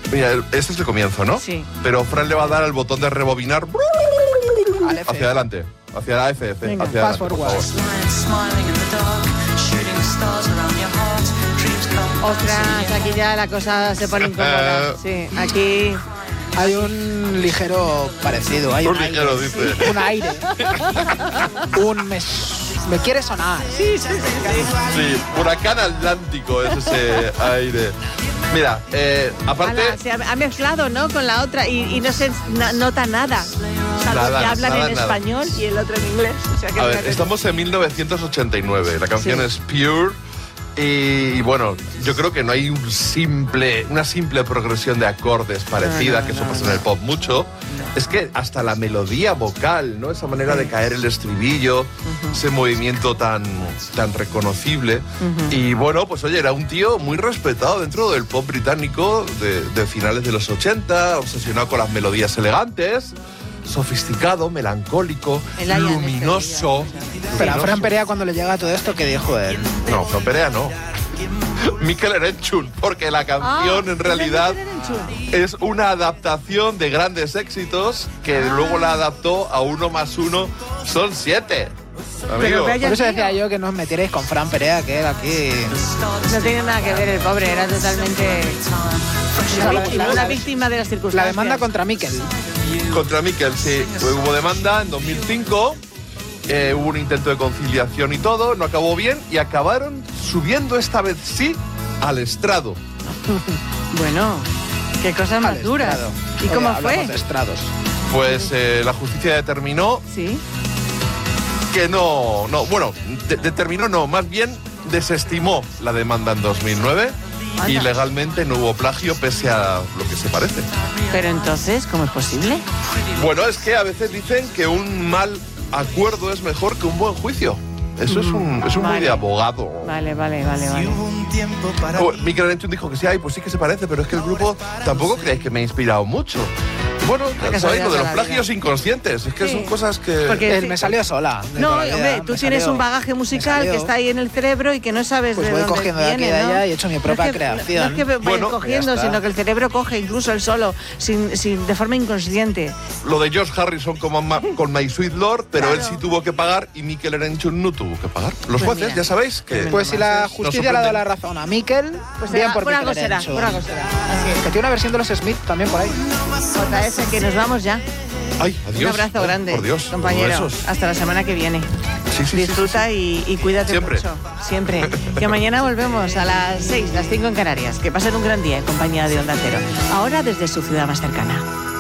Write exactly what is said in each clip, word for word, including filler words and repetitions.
Mira, este es el comienzo, ¿no? Sí. Pero Fran le va a dar el botón de rebobinar hacia adelante, hacia la F F, Venga, hacia fast adelante, por forward. favor. Ostras, aquí ya la cosa se pone incómoda. Sí, aquí... Hay un ligero parecido. Hay Un un ligero, aire. dice. Un aire. un me, me quiere sonar. Sí, sí, sí. Sí, huracán atlántico es ese aire. Mira, eh, aparte... Ala, se ha, ha mezclado, ¿no?, con la otra y, y no se no, nota nada. Salvo Nada, que hablan nada, en nada. español y el otro en inglés. O sea que A mira ver, que- estamos en mil novecientos ochenta y nueve. La canción Sí. es Pure. Y, y bueno, yo creo que no hay un simple, una simple progresión de acordes parecida, No, no, que eso no, pasa no. en el pop mucho. Es que hasta la melodía vocal, ¿no? Esa manera de caer el estribillo, uh-huh. ese movimiento tan, tan reconocible. Uh-huh. Y bueno, pues oye, era un tío muy respetado dentro del pop británico de, de finales de los ochenta, obsesionado con las melodías elegantes, sofisticado, melancólico, El Ian luminoso. este, Pero a Fran Perea, cuando le llega todo esto, ¿qué dijo él? No, Fran Perea no. Mikel Erenchun, porque la canción Ah, en realidad ¿es de Mikel Erenchun? es una adaptación de grandes éxitos que Ah. luego la adaptó a uno más uno, son siete. Amigo. vaya- Por eso decía yo que no os metierais con Fran Perea, que él aquí... No tiene nada que ver el pobre, era totalmente La- una la- víctima, la- una víctima de las circunstancias. La demanda contra Mikel. Contra Mikel, sí. Hubo demanda en dos mil cinco, eh, hubo un intento de conciliación y todo, no acabó bien y acabaron subiendo esta vez sí al estrado. Bueno, qué cosas más Al duras. estrado. ¿Y Oye, cómo hablamos fue? de estrados. Pues eh, la justicia determinó Sí. que no, no, bueno, de- determinó no, más bien desestimó la demanda en dos mil nueve y Anda. legalmente no hubo plagio pese a lo que se parece. Pero entonces, ¿cómo es posible? Bueno, es que a veces dicen que un mal acuerdo es mejor que un buen juicio. Eso es un, es un muy Vale. de abogado. Vale, vale, vale, vale. Oh, Mikel Erenchun dijo que sí, ay, pues sí que se parece, pero es que el grupo tampoco creéis que me ha inspirado mucho. Bueno, ya casualidad sabéis, lo de de los la plagios inconscientes, es que Sí. son cosas que... Porque- Él me salió sola. de No, toda la vida, hombre, tú me tienes salió- un bagaje me musical salió. que está ahí en el cerebro y que no sabes Pues de voy dónde cogiendo de aquí viene, y de ¿no? allá y he hecho mi propia no es que, creación. No es que vaya Bueno, cogiendo, ya está. sino que el cerebro coge incluso el solo, sin, sin, de forma inconsciente. Lo de George Harrison con, Ma- con My Sweet Lord, pero Claro. él sí tuvo que pagar y Mikel Erenchun no tuvo que pagar. Los Pues jueces, mira. ya sabéis que... Pues si la Nos justicia le ha dado la sorprenden. razón a Mikel, Pues bien será- por por Mikel algo será, Erenchun. por algo será. Así es. Que tiene una versión de los Smith también por ahí. J S, que nos vamos ya. Ay, adiós. Un abrazo Ay, grande, por Dios, compañero. besos. Hasta la semana que viene. Sí, sí, sí, Disfruta sí, Y, y cuídate Siempre. mucho. Siempre. Que mañana volvemos a las seis, las cinco en Canarias. Que pasen un gran día en compañía de Onda Cero. Ahora desde su ciudad más cercana.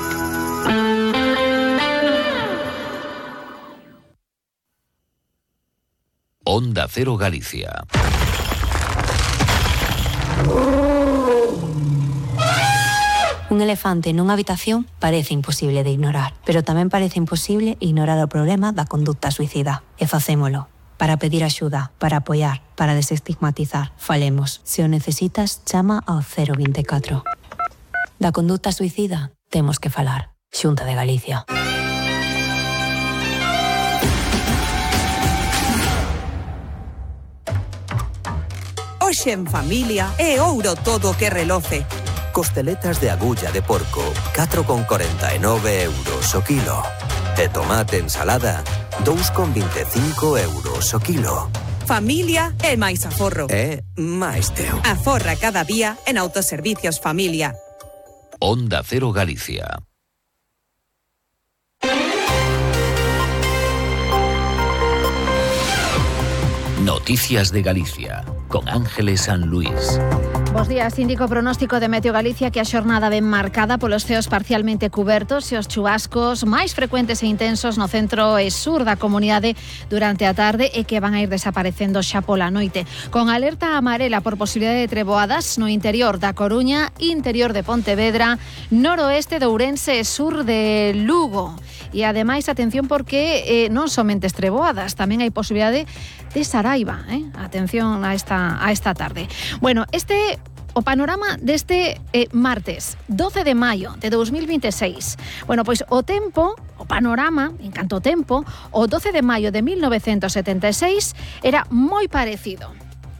Onda Cero Galicia. Un elefante nunha habitación parece imposible de ignorar, pero tamén parece imposible ignorar o problema da conducta suicida. E facémolo. Para pedir axuda, para apoiar, para desestigmatizar. Falemos. Se o necesitas, chama ao cero veinticuatro. Da conducta suicida, temos que falar. Xunta de Galicia. Hoxe en familia é ouro todo o que reloce. Costeletas de agulla de porco, catro con corenta e nove euros o kilo. E tomate ensalada, dous con vinte e cinco euros o kilo. Familia é máis aforro. E máis teu. Aforra cada día en Autoservicios Familia. Onda Cero Galicia. Noticias de Galicia, con Ángeles San Luis. Bos días, indico pronóstico de Meteo Galicia que a xornada ven marcada polos ceos parcialmente cubertos e os chubascos máis frecuentes e intensos no centro e sur da comunidade durante a tarde e que van a ir desaparecendo xa pola noite. Con alerta amarela por posibilidade de treboadas no interior da Coruña, interior de Pontevedra, noroeste de Ourense e sur de Lugo. E ademais, atención porque eh, non somente treboadas, tamén hai posibilidade de Saraiva, eh? Atención a esta, a esta tarde. Bueno, este o panorama deste eh, martes, doce de maio de dos mil veintiséis. Bueno, pois o tempo, o panorama, en canto ao tempo, o doce de maio de mil novecentos setenta e seis era moi parecido.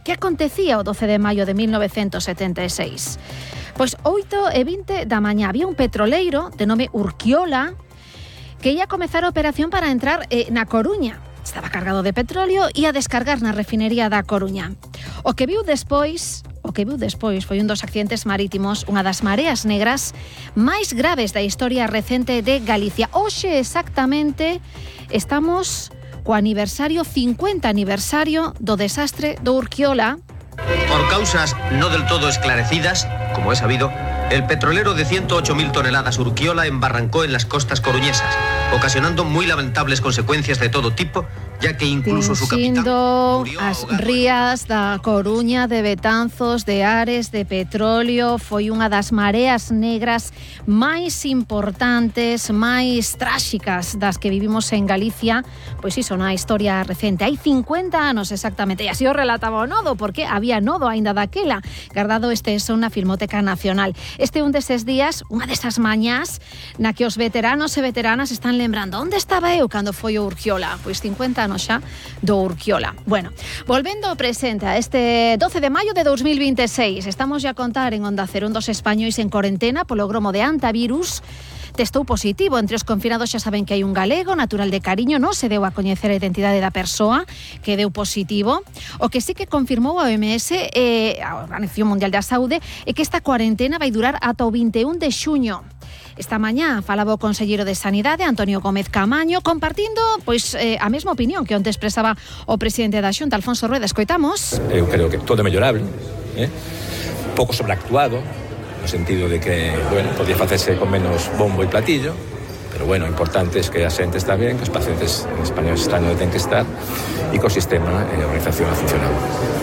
Que acontecía o doce de maio de mil novecentos setenta e seis? Pois oito e vinte da mañá había un petroleiro de nome Urquiola que ia comezar a operación para entrar eh, na Coruña. Estaba cargado de petróleo e a descargar na refinería da Coruña. O que viu despois, o que viu despois foi un dos accidentes marítimos, unha das mareas negras máis graves da historia recente de Galicia. Hoxe exactamente estamos co aniversario, cincuenta aniversario do desastre do Urquiola. Por causas no del todo esclarecidas, como es sabido, el petrolero de ciento ocho mil toneladas Urquiola embarrancó en las costas coruñesas, ocasionando muy lamentables consecuencias de todo tipo, ya que incluso su capitán murió as ahogado. rías da Coruña, de Betanzos, de Ares, de petróleo, foi unha das mareas negras máis importantes, máis tráxicas das que vivimos en Galicia, pois iso na historia recente. Hai cincuenta anos exactamente, e así o relataba o Nodo, porque había Nodo aínda daquela, guardado este son na Filmoteca Nacional. Este é un deses días, unha desas mañás, na que os veteranos e veteranas están lembrando onde estaba eu cando foi o Urquiola. Pois cincuenta anos xa do Urquiola. Bueno, volvendo ao presente, a este doce de maio de dous mil vinte e seis, estamos a contar en Onda Cero un dos españois en corentena polo gromo de antivirus. Testou positivo. Entre os confinados xa saben que hai un galego, natural de Cariño, non se deu a coñecer a identidade da persoa que deu positivo. O que sí que confirmou a O M S, eh, a Organización Mundial da Saúde, é que esta cuarentena vai durar ata o vinte e un de xuño. Esta mañá falaba o conselleiro de Sanidade, Antonio Gómez Caamaño, compartindo pois eh, a mesma opinión que onte expresaba o presidente da Xunta, Alfonso Rueda. Escoitamos. Eu creo que todo é mellorable, eh? pouco sobreactuado, no sentido de que, bueno, podía facerse con menos bombo e platillo, pero, bueno, o importante é que a xente está ben, que os pacientes españoles están onde ten que estar e que o sistema e a organización ha funcionado.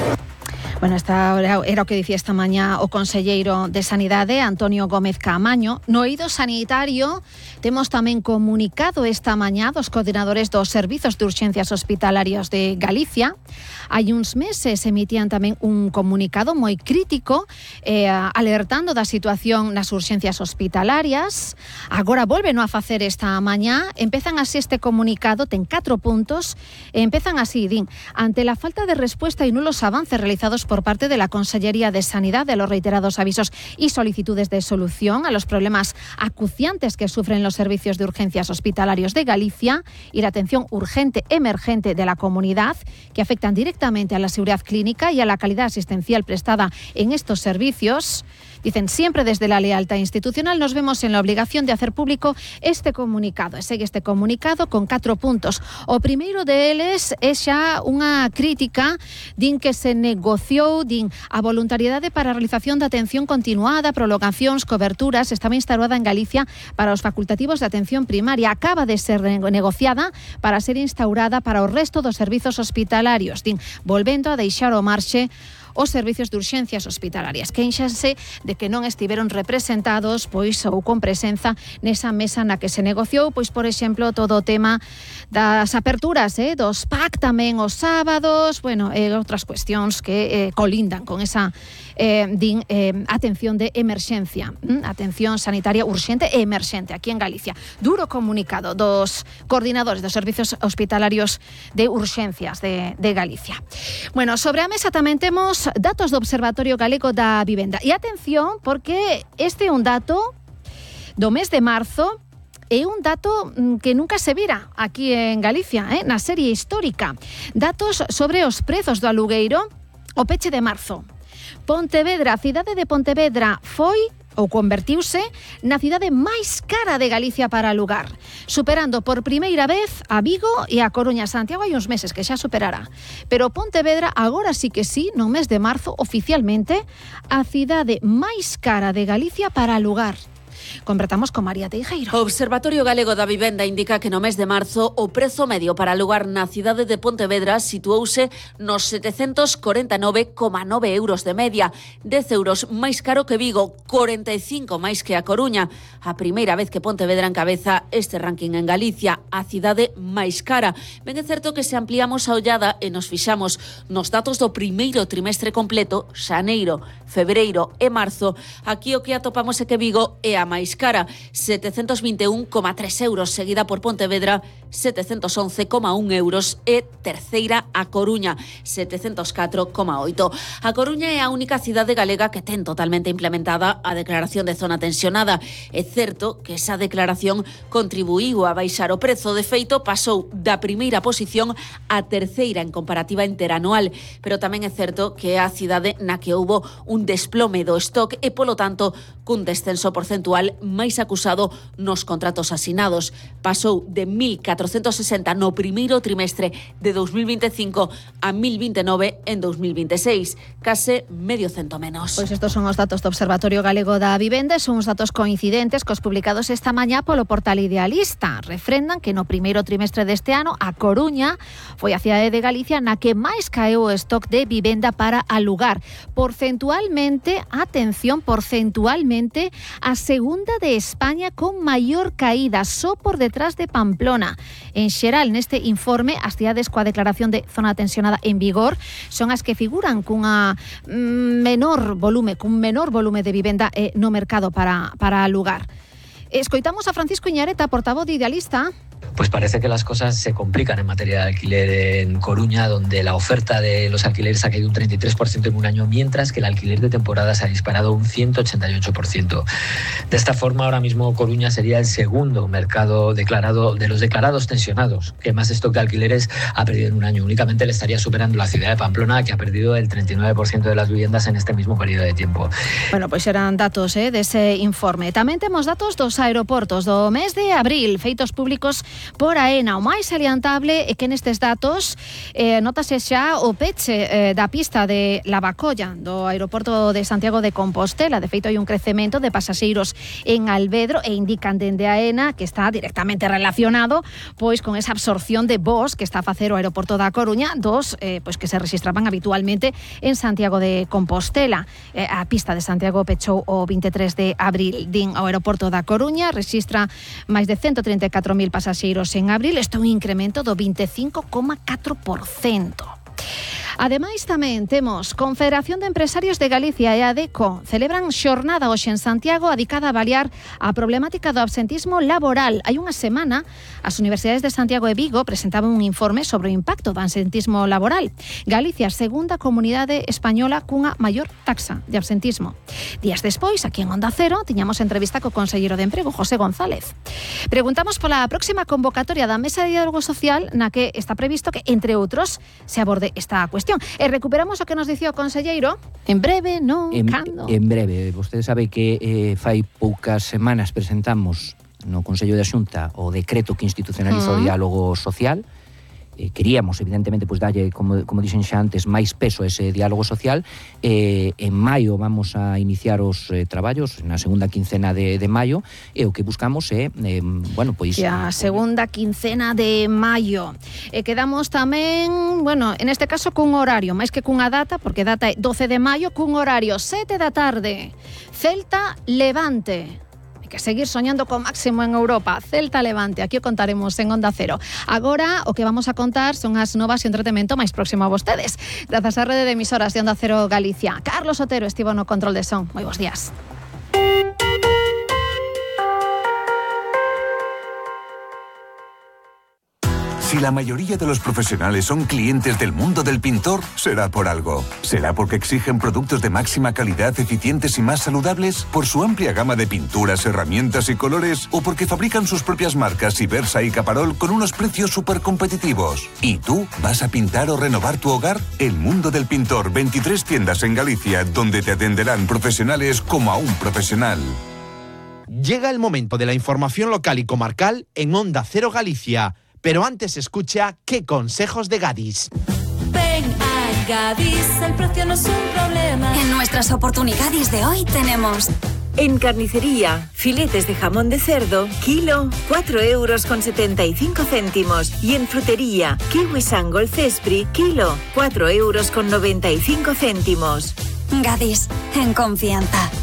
Bueno, esta era o que dicía esta mañá o conselleiro de Sanidade, Antonio Gómez Caamaño. No eido sanitario temos tamén comunicado esta mañá dos coordinadores dos servizos de urxencias hospitalarias de Galicia. Hai uns meses emitían tamén un comunicado moi crítico eh, alertando da situación nas urxencias hospitalarias. Agora volven a facer esta mañá. Empezan así este comunicado, ten catro puntos, e empezan así, din: ante la falta de respuesta y nulos avances realizados por parte de la Consellería de Sanidad de los reiterados avisos y solicitudes de solución a los problemas acuciantes que sufren los servicios de urgencias hospitalarios de Galicia y la atención urgente emergente de la comunidad, que afectan directamente a la seguridad clínica y a la calidad asistencial prestada en estos servicios. Dicen, siempre desde la lealtad institucional nos vemos en la obligación de hacer público este comunicado. E segue este comunicado con catro puntos. O primeiro deles é xa unha crítica, din que se negociou, din, a voluntariedade para a realización da atención continuada, prolongacións, coberturas, estaba instaurada en Galicia para os facultativos de atención primaria. Acaba de ser negociada para ser instaurada para o resto dos servizos hospitalarios. Din, volvendo a deixar o marxe os servicios de urxencias hospitalarias. Queixanse de que non estiveron representados pois ou con presenza nesa mesa na que se negociou, pois por exemplo, todo o tema das aperturas, eh, dos P A C tamén os sábados, bueno, e outras cuestións que eh, colindan con esa eh, din, eh, atención de emerxencia, hm? atención sanitaria urxente e emerxente aquí en Galicia. Duro comunicado dos coordinadores dos servicios hospitalarios de urxencias de, de Galicia. Bueno, sobre a mesa tamén temos datos do Observatorio Galego da Vivenda. E atención, porque este é un dato do mes de marzo, é un dato que nunca se vira aquí en Galicia, eh, na serie histórica. Datos sobre os prezos do alugueiro o peche de marzo. Pontevedra, a cidade de Pontevedra foi ou convertiuse na cidade máis cara de Galicia para alugar, superando por primeira vez a Vigo e a Coruña. Santiago hai uns meses que xa superará, pero Pontevedra agora sí que sí, no mes de marzo, oficialmente, a cidade máis cara de Galicia para alugar. Convertamos con María Teijeiro. O Observatorio Galego da Vivenda indica que no mes de marzo o prezo medio para alugar na cidade de Pontevedra situouse nos setecentos corenta e nove coma nove euros de media, dez euros máis caro que Vigo, corenta e cinco máis que a Coruña. A primeira vez que Pontevedra encabeza este ranking en Galicia, a cidade máis cara. Ben é certo que se ampliamos a ollada e nos fixamos nos datos do primeiro trimestre completo, xaneiro, febreiro e marzo, aquí o que atopamos é que Vigo é a máis cara, setecentos vinte e un coma tres euros, seguida por Pontevedra, setecentos once coma un euros e terceira a Coruña, setecentos catro coma oito. A Coruña é a única cidade galega que ten totalmente implementada a declaración de zona tensionada. É certo que esa declaración contribuiu a baixar o prezo, de feito pasou da primeira posición a terceira en comparativa interanual, pero tamén é certo que é a cidade na que houbo un desplome do stock e, polo tanto, cun descenso porcentual máis acusado nos contratos asinados. Pasou de mil catrocentos sesenta no primeiro trimestre de dos mil vinte e cinco a mil vinte e nove en dos mil vinte e seis, case medio cento menos. Pois estos son os datos do Observatorio Galego da Vivenda, son os datos coincidentes cos publicados esta mañá polo portal Idealista. Refrendan que no primeiro trimestre deste ano a Coruña foi a cidade de Galicia na que máis caeu o stock de vivenda para alugar. Porcentualmente, atención, porcentualmente, a segunda de España con maior caída, só por detrás de Pamplona. En xeral, neste informe, as cidades coa declaración de zona tensionada en vigor son as que figuran cunha menor volume, cun menor volume de vivenda eh, no mercado para, para alugar. Escoitamos a Francisco Iñareta, portavoz de Idealista. Pues parece que las cosas se complican en materia de alquiler en Coruña, donde la oferta de los alquileres ha caído un treinta y tres por ciento en un año, mientras que el alquiler de temporada se ha disparado un ciento ochenta y ocho por ciento. De esta forma, ahora mismo Coruña sería el segundo mercado declarado de los declarados tensionados, que más stock de alquileres ha perdido en un año. Únicamente le estaría superando la ciudad de Pamplona, que ha perdido el treinta y nueve por ciento de las viviendas en este mismo periodo de tiempo. Bueno, pois eran datos eh, dese informe. Tamén temos datos dos aeroportos do mes de abril, feitos públicos por AENA. O máis salientable é que nestes datos eh, notase xa o peche eh, da pista de Lavacolla do aeroporto de Santiago de Compostela. De feito, hai un crecemento de pasaxeiros en Alvedro e indican dende AENA que está directamente relacionado pois con esa absorción de voos que está a facer o aeroporto da Coruña dos eh, pois que se registraban habitualmente en Santiago de Compostela. Eh, a pista de Santiago pechou o vinte e tres de abril. Din ao aeroporto da Coruña registra máis de ciento treinta e catro mil pasaxeiros en abril, isto é un incremento do vinte e cinco coma catro por cento. Ademais, tamén temos Confederación de Empresarios de Galicia e ADECO celebran xornada hoxe en Santiago dedicada a avaliar a problemática do absentismo laboral. Hai unha semana, as universidades de Santiago e Vigo presentaban un informe sobre o impacto do absentismo laboral. Galicia, segunda comunidade española cunha maior taxa de absentismo. Días despois, aquí en Onda Cero, tiñamos entrevista co conselleiro de Emprego, José González. Preguntamos pola próxima convocatoria da Mesa de Diálogo Social na que está previsto que, entre outros, se aborde esta cuestión. E recuperamos o que nos dicía o conselleiro en breve, non? En, Cando? en breve. Vostede sabe que eh, fai poucas semanas presentamos no Consello da Xunta o decreto que institucionaliza uh-huh. o diálogo social. Eh, queríamos, evidentemente, pues, dalle, como, como dixen xa antes, máis peso a ese diálogo social. Eh, en maio vamos a iniciar os eh, traballos, na segunda quincena de, de maio, e o que buscamos é, eh, bueno, pois... A segunda quincena de maio. E quedamos tamén, bueno, en este caso cun horario, máis que cunha data, porque data é doce de maio, cun horario sete da tarde. Celta Levante. Que seguir soñando co máximo en Europa. Celta Levante, aquí o contaremos en Onda Cero. Agora, o que vamos a contar son as novas e entretemento máis próximo a vostedes. Grazas á rede de emisoras de Onda Cero Galicia. Carlos Otero estivo no control de son. Moi bons días. Si la mayoría de los profesionales son clientes del mundo del pintor, será por algo. ¿Será porque exigen productos de máxima calidad, eficientes y más saludables? ¿Por su amplia gama de pinturas, herramientas y colores? ¿O porque fabrican sus propias marcas Ibersa y Caparol con unos precios súper competitivos? ¿Y tú vas a pintar o renovar tu hogar? El mundo del pintor, veintitrés tiendas en Galicia, donde te atenderán profesionales como a un profesional. Llega el momento de la información local y comarcal en Onda Cero Galicia. Pero antes escucha qué consejos de Gadis. Ven a Gadis, el precio no es un problema. En nuestras oportunidades de hoy tenemos... En carnicería, filetes de jamón de cerdo, kilo, cuatro euros con setenta y cinco céntimos. Y en frutería, kiwi Sangol Cespri, kilo, cuatro euros con noventa y cinco céntimos. Gadis, en confianza.